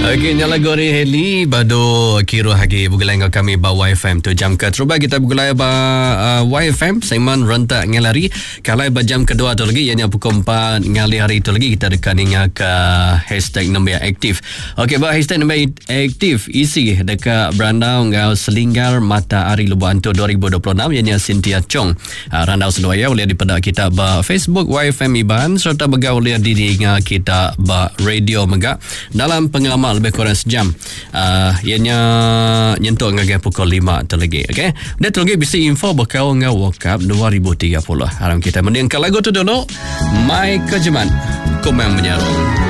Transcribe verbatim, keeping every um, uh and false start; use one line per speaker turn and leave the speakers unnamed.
Okey, nyala gore heli bado kiro hagi bugalai kami ba Y F M tu jam ke teruba kita bugalai ba uh, Y F M Saiman rentak ngalari kalai ba jam kedua tu lagi ianya pukul empat ngali hari tu lagi kita dekat dengan ke hashtag nombor aktif. Okey, ba hashtag nombor aktif isi dekat berandau ngau selinggar mata hari Lubu Antu dua ribu dua puluh enam ianya Cynthia Chong. Uh, randau sedaya boleh dipada kita ba Facebook Y F M Iban serta begau boleh di dengan kita ba radio mega dalam pengalaman lebih kurang sejam. Uh, ianya nyentuh ngagai pukul lima tu lagi. Okey. Dia tu lagi bisa info bakal ngau World Cup dua ribu tiga puluh. Haram kita mendengar lagu tu dulu. My Kejeman Kumang Menyarung.